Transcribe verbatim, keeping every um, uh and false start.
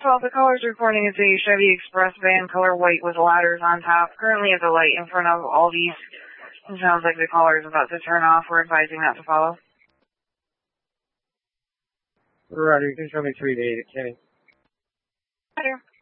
twelve, the caller's reporting it's a Chevy Express van, color white with ladders on top, currently at the light in front of Aldi's. It sounds like the caller is about to turn off. We're advising not to follow. Roger, you can show me three to eight at Kenny. Roger.